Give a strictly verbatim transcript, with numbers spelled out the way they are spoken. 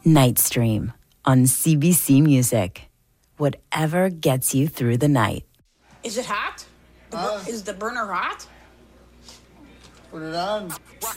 Nightstream on C B C Music. Whatever gets you through the night. Is it hot? The bur- Uh. is the burner hot? Put it on.